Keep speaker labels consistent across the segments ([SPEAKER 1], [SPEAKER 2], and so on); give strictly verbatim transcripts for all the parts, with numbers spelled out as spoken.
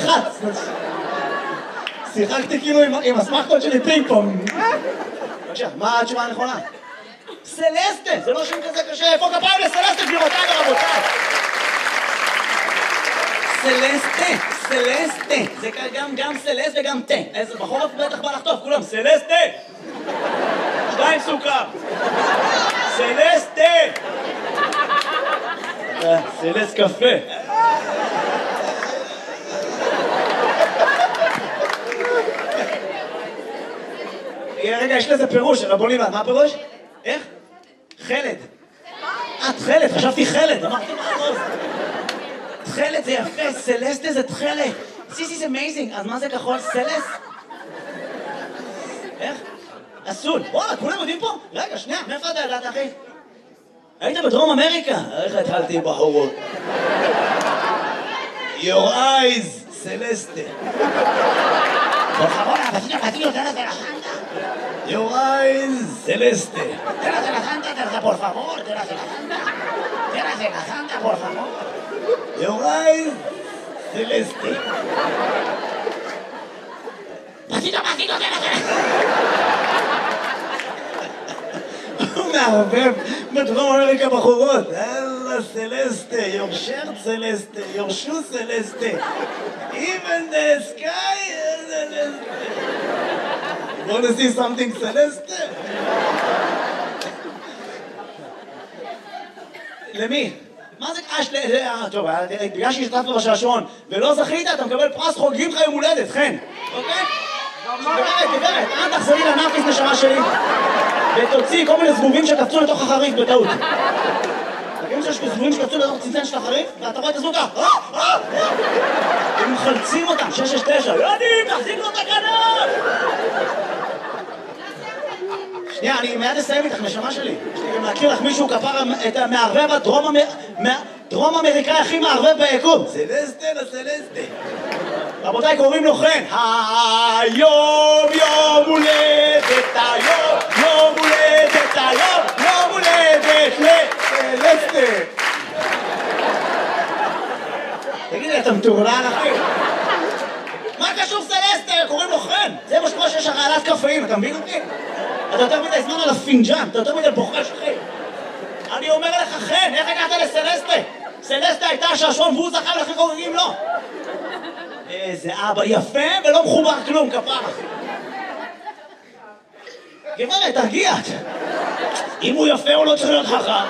[SPEAKER 1] תלחץ. שיחקתי כאילו עם הסמכות שלי פינג פונג. בבקשה, מה התשובה הנכונה? סלסטה, זה לא שם כזה קשה. איפה כפיים לסלסטה, גבירותיי ורבותיי? סלסטה, סלסטה. זה גם סלסט וגם תה. איזה בחורף בטח בא לחטוף, כולם סלסטה. שתיים סוכר. סלסטה. סלסט קפה. רגע, יש לזה פירוש, אבל בוא נלמד. מה הפירוש? איך? חלד. את חלד, חשבתי חלד, אמרתי מה אחוז. תחלת זה יפה, סלסטה זה תחלת. This is amazing. אז מה זה כחול? סלס? איך? אסול. וואלה, כולם יודעים פה? רגע, שנייה, מאיפה אתה ידעת, אחי? היית בדרום אמריקה? איך התחלתי בחורות? Your eyes, סלסטה. por favor, vecino, vecino, tráete la santa. Your eyes, celeste. Tráete la santa, tráete, por favor, tráete la santa. Tráete la santa, por favor. Your eyes, celeste. Vecino, vecino, tráete la santa. הוא מערבב בדרום אמריקה בחורות. אללה סלסטה, your shirt סלסטה, your shoe סלסטה. Even the sky is celeste. You want to see something celeste? למי? מה זה קש? טוב, בגלל שהשתתפת בשעשועון ולא זכית, אתה מקבל פרס חוגגים לך יום הולדת, חן. אוקיי? גברת, גברת, אל תחזרי לנאפיס נשמה שלי ותוציא כל מיני זבובים שקפצו לתוך החריף בטעות. תגידו שיש זבובים שקפצו לתוך צנצן של החריף ואתה רואה את הזבוב ככה הם מחלצים אותם, שש שש תשע יודעים, תחזיק לו את הכנף. שנייה, אני מיד אסיים איתך, נשמה שלי. יש לי גם להכיר לך מישהו כפר את המערבב הדרום אמריקאי הכי מערבב ביקום. סלסטה לסלסטה. רבותיי, קוראים לו חן. היום יום הולדת, היום יום הולדת, היום יום הולדת לסלסטה. תגידי, אתה מטורלל אחי? מה קשור סלסטה? קוראים לו חן. זה מה שקורה שיש הרעלת קפאים, אתה מבין אותי? אתה יותר מדי זמן על הפינג'אן, אתה יותר מדי בוחש אחי. אני אומר לך חן, איך הגעת לסלסטה? סלסטה הייתה השעשועון והוא זכה ולכן חוגגים לו. איזה אבא יפה ולא מחובר כלום, כפרה. גברת, תרגיע. אם הוא יפה הוא לא צריך להיות חכם.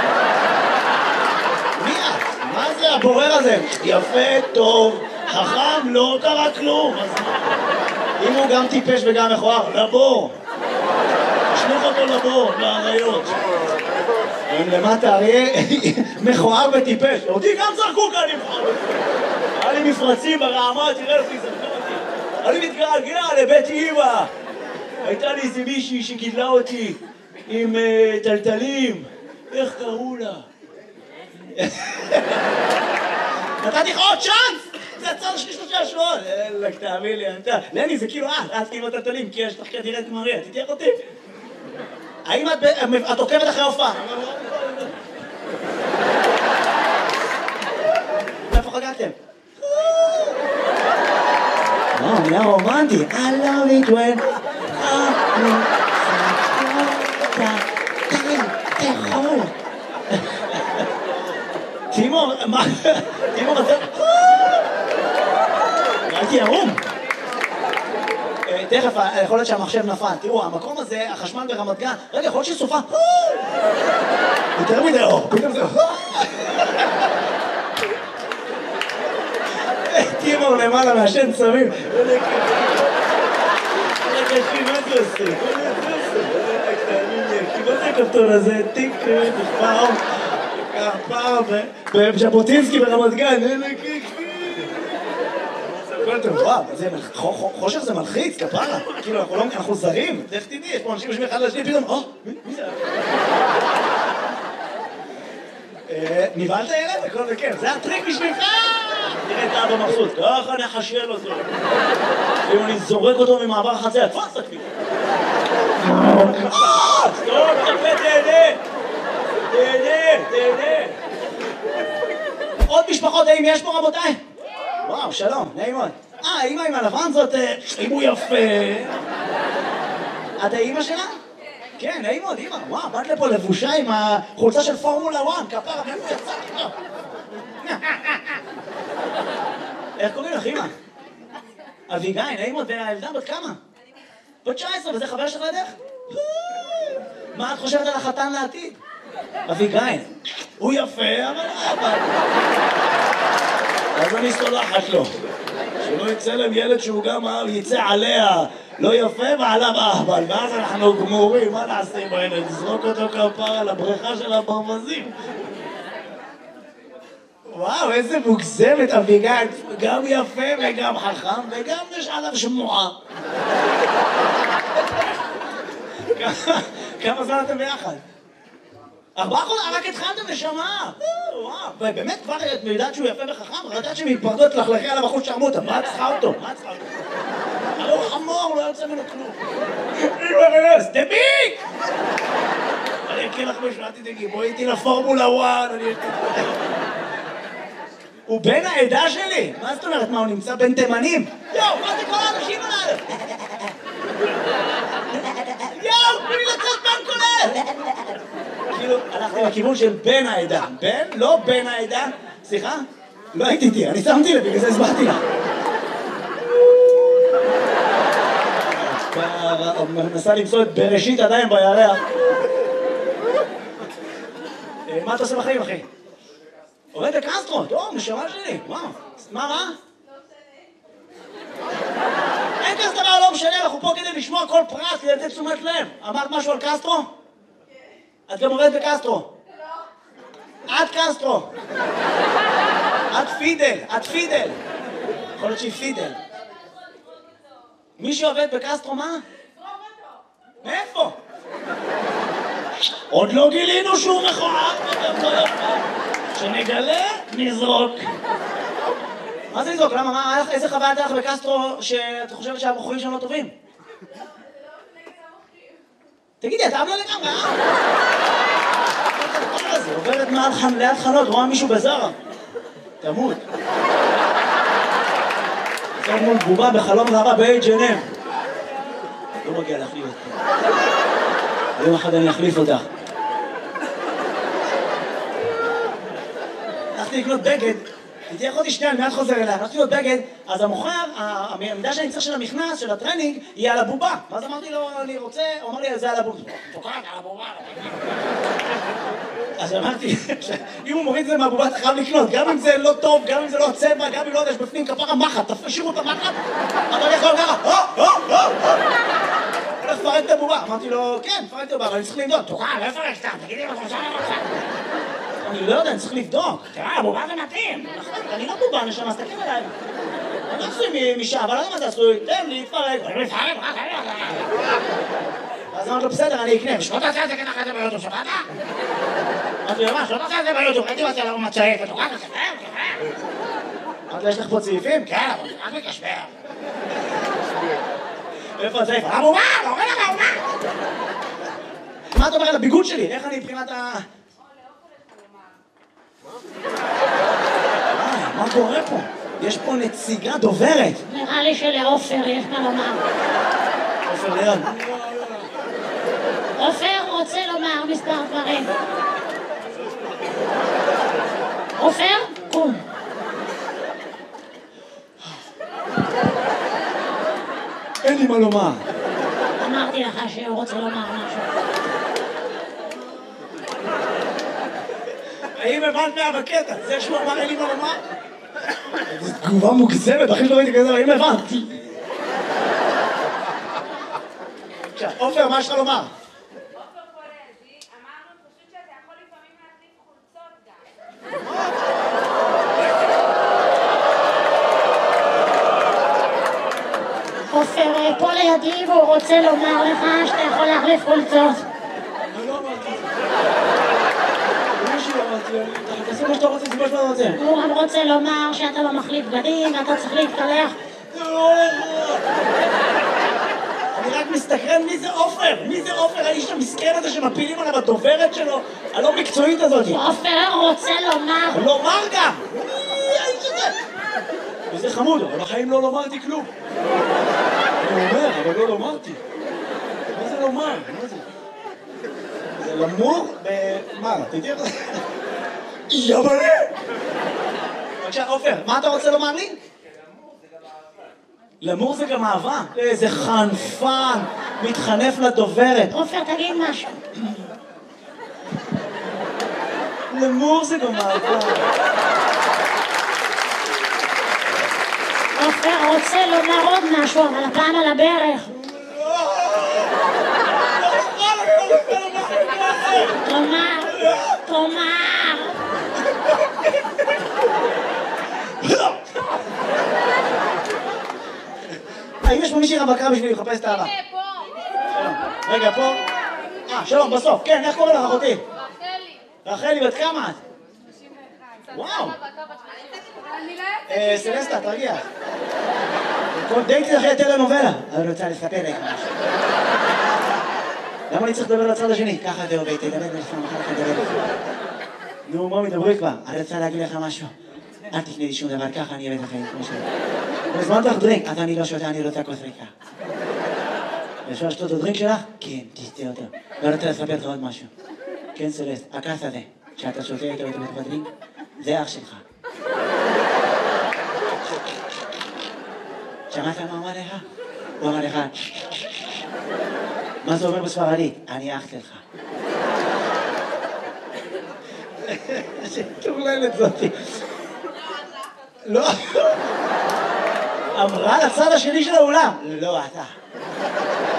[SPEAKER 1] מי את? מה זה הבורר הזה? יפה, טוב, חכם, לא קרה כלום. אם הוא גם טיפש וגם מכוער, לבור. תשלוך אותו לבור, לאריות. אם למטה אריה מכוער וטיפש. אותי גם זרקו כאן לבחור. היה לי מפרצים ברעמה, תראה לפי זרקו אותי. אני מתגעגע לבית אמא. הייתה לי איזה מישהי שגידלה אותי עם טלטלים. איך קראו לה? נתתי לך עוד צ'אנס! זה הצד השליש של השעשועון. אלק, תאמין לי, אתה... לני, זה כאילו את, את כאילו טלטלים, כי יש לך כנראה את מריה, תתייך אותי. האם את עוקבת אחרי הופעה? איפה חגגתם? לא, נהיה רומנטי. I love it when... תאכול. תימור, מה? תימור, זה... הייתי ערום. תכף, יכול להיות שהמחשב נפל. תראו, המקום הזה, החשמל ברמת גן, רגע, יכול להיות שסופה. יותר מדי אור, פתאום זה... תימור למעלה מהשן צמים. רגע, אחי, מה זה עושה? מה זה הכפתור הזה? טיק, פעם, פעם, בז'בוטינסקי ברמת גן. וואו, חושך זה מלחיץ, כפרה. כאילו, אנחנו זרים. איך תדעי, יש פה אנשים יושבים אחד לשני, פתאום, או, מי זה? נבהלת ילד? הכל זה כיף. זה הטריק בשבילך! תראה את האבא מבסוט. ככה נחשל אותו. אם אני זורק אותו ממעבר החצר, תפוס תקפי. סטופ, תקפה, תהנה. תהנה, תהנה. עוד משפחות, האם יש פה רבותיי? וואו, שלום, נעים מאוד. אה, אמא עם הלבן זאת, אם הוא יפה. את האמא שלה? כן, נעים מאוד, אמא. וואו, באת לפה לבושה עם החולצה של פורמולה אחת, כפרה, מאיפה יצאת פה? איך קוראים לך, אמא? אביגיל, נעים מאוד, והילדה בת כמה? בת תשע עשרה, וזה חבר שלך לדרך? מה את חושבת על החתן לעתיד? אביגיל, הוא יפה, אבל אבל... אז אני סולחת לו. שלא יצא להם ילד שהוא גם יצא עליה לא יפה ועליו אהבל, ואז אנחנו גמורים, מה נעשה עם הילד? נזרוק אותו כפרה לבריכה של הברווזים. וואו, איזה מוגזמת אביגיל, גם יפה וגם חכם וגם יש עליו שמועה. כמה זמן אתם ביחד? ארבעה חודשים, רק התחלתם נשמה. וואו, באמת כבר את יודעת שהוא יפה וחכם? יודעת שמתפרדות תלכלכי על הבחור שרמוטה, מה את צריכה אותו? מה את צריכה אותו? הרי הוא חמור, לא יוצא ממנו כלום. אימא, דביק! אני אקריא לך משהו, אל תדאגי, בואי איתי לפורמולה אחת, אני אקריא. הוא בן העדה שלי! מה זאת אומרת? מה, הוא נמצא בין תימנים? יואו, מה זה כל האנשים עליו? יואו, תנו לי לצאת בן כולל! כאילו, הלכתי לכיוון של בן העדה. בן? לא בן העדה. סליחה? לא הייתי איתי, אני שמתי לב, בגלל זה הסברתי לה. מנסה למצוא את בראשית עדיין בירח. מה אתה עושה בחיים, אחי? עובד בקסטרו, טוב, נשמה שלי, וואו. מה, מה? אין כזה דבר, לא משנה, אנחנו פה כדי לשמוע כל פרט, כדי לתת תשומת לב. אמרת משהו על קסטרו? את גם עובדת בקסטרו. לא. את קסטרו. את פידל, את פידל. יכול להיות שהיא פידל. מי שעובד בקסטרו, מה? מאיפה? עוד לא גילינו שהוא מכוער. שנגלה, נזרוק. מה זה נזרוק? למה? מה, איזה חוויה הייתה לך בקסטרו שאת חושבת שהבחורים שם לא טובים? תגידי, אתה עמלה לגמרי, אה? זה עוברת מעל ליד חנות, רואה מישהו בזרה. תמות. זאת מול בובה בחלום רבה ב-אייץ' אנד אם. לא מגיע להחליף אותך. היום אחד אני אחליף אותך. הלכתי לקנות בגד, הייתי יכולתי שנייה, אני מיד חוזר אליה, הלכתי לקנות בגד, אז המוכר, המידה שאני צריך של המכנס, של הטרנינג, היא על הבובה. ואז אמרתי לו, אני רוצה, הוא אמר לי, זה על הבובה. תוקעת על הבובה. אז אמרתי, אם הוא מוריד את זה מהבובה, אתה חייב לקנות, גם אם זה לא טוב, גם אם זה לא צבע, גם אם לא יודע, יש בפנים כפרה מחט, תשאירו את המחט, אתה יכול ככה, הו, הו, הו, הו. הולך לפרק את הבובה. אמרתי לו, כן, פרק את הבובה, אבל אני צריך למדוד. תוקעת, לא יפרק סתם, תגידי מה אתה רוצה לך. אני לא יודע, אני צריך לבדוק. תראה, הבובה זה מתאים. אני לא בובה, נשמה, אז תקים אליי. אני לא עשוי משעה, אבל לא יודע מה זה עשוי. תן לי, תפרק. אני מפרק, רק אני. אז אמרתי לו, בסדר, אני אקנה. ושלא תעשה את זה ככה את זה ביוטיוב, שבאת? אמרתי לו, מה, שלא תעשה את זה ביוטיוב, הייתי רוצה לראות מצעיף, ותוקעת, תספר, תספר. אמרתי לו, יש לך פה צעיפים? כן, אבל רק מקשבר. איפה הצעיף? הבובה, לא רואה לך הבובה. מה אתה אומר על הביגוד שלי? איך אני מבחינת ה... מה קורה פה? יש פה נציגה דוברת.
[SPEAKER 2] נראה לי שלעופר יש מה לומר.
[SPEAKER 1] עופר ליד.
[SPEAKER 2] עופר רוצה לומר מספר דברים. עופר, קום.
[SPEAKER 1] אין לי מה לומר.
[SPEAKER 2] אמרתי לך שהוא רוצה לומר משהו.
[SPEAKER 1] האם הבנת מה בקטע? זה שהוא אמר אין לי מה לומר? זו תגובה מוגזמת, אחרי שלא ראיתי כזה, האם הבנת? עכשיו, עופר, מה יש לך לומר?
[SPEAKER 3] עופר פה לידי, אמרנו פשוט שאתה יכול לפעמים להחליף חולצות גם.
[SPEAKER 2] עופר פה לידי והוא רוצה לומר לך שאתה יכול להחליף חולצות.
[SPEAKER 1] אני לא אמרתי את זה. מישהו אמרתי, תעשי מה שאתה רוצה, זה מה שאתה רוצה.
[SPEAKER 2] הוא גם רוצה לומר שאתה לא מחליף בגדים ואתה צריך להתקלח.
[SPEAKER 1] אני רק מסתכרן מי זה עופר, מי זה עופר, האיש המסכן הזה שמפילים עליו הדוברת שלו, הלא מקצועית הזאת.
[SPEAKER 2] עופר רוצה לומר.
[SPEAKER 1] לומר גם! מי האיש הזה? וזה חמוד, אבל בחיים לא לומרתי כלום. אני אומר, אבל לא לומרתי. מה זה לומר? מה זה? זה למור ב... מה? תדעי איך זה? יבלה! בבקשה, עופר, מה אתה רוצה לומר לי? למור זה גם אהבה. איזה חנפן, מתחנף לדוברת.
[SPEAKER 2] עופר, תגיד משהו.
[SPEAKER 1] למור זה גם אהבה.
[SPEAKER 2] עופר רוצה לומר עוד משהו, אבל הפעם על הברך. תאמר, תאמר.
[SPEAKER 1] האם יש פה מישהי רווקה בשביל לחפש את האהבה?
[SPEAKER 3] הנה, פה.
[SPEAKER 1] רגע, פה. אה, שלום, בסוף. כן, איך קוראים לך אחותי?
[SPEAKER 3] רחלי.
[SPEAKER 1] רחלי, בת כמה את?
[SPEAKER 3] שלושים ואחת.
[SPEAKER 1] וואו.
[SPEAKER 3] אני לא
[SPEAKER 1] אה,
[SPEAKER 3] יוצאת.
[SPEAKER 1] סלסטה, תרגיע. כל דייטי אחרי טלנובלה. אני רוצה לספר לך משהו. למה אני צריך לדבר לצד השני? ככה זה עובד, תדבר בלשון, אחר כך לדבר לך. נו, בואי, דברי כבר. אני רוצה להגיד לך משהו. אל תקנה לי שום דבר, ככה אני אביא את החיים, כמו שלי. הזמנת לך דרינק, אז אני לא שותה, אני רוצה כוס ריקה. אפשר לשתות את הדרינק שלך? כן, תשתה אותו. ואני רוצה לספר לך עוד משהו. כן, סלסט, הכס הזה, שאתה שותה איתו בתוך הדרינק, זה אח שלך. שמעת מה אמר לך? הוא אמר לך, מה זה אומר בספרדית? אני אח שלך. שטורללת זאתי. לא. אמרה לצד השני של האולם. לא, אתה.